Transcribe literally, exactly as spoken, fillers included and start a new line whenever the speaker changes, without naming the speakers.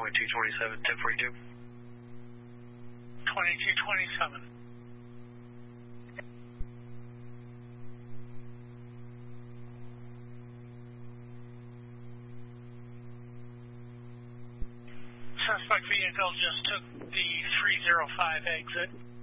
twenty-two twenty-seven, ten forty-two.
twenty-two twenty-seven. Suspect vehicle just took the three oh five exit.